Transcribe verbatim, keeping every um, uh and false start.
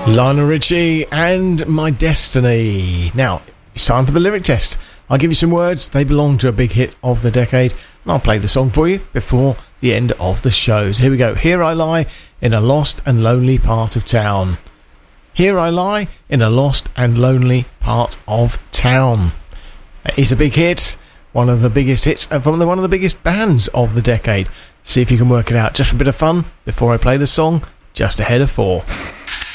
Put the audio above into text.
Lionel Richie and My Destiny. Now, it's time for the lyric test. I'll give you some words. They belong to a big hit of the decade, and I'll play the song for you before the end of the show. So here we go. Here I lie in a lost and lonely part of town. Here I lie in a lost and lonely part of town. It's a big hit. One of the biggest hits and from the, one of the biggest bands of the decade. See if you can work it out. Just for a bit of fun before I play the song, just ahead of four.